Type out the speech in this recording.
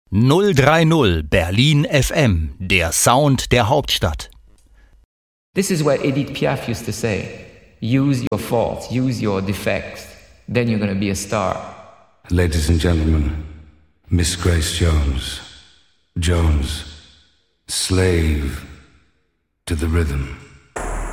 030 Berlin FM, der Sound der Hauptstadt. This is what Edith Piaf used to say. Use your faults, use your defects, then you're going to be a star. Ladies and gentlemen, Miss Grace Jones. Jones, slave to the rhythm.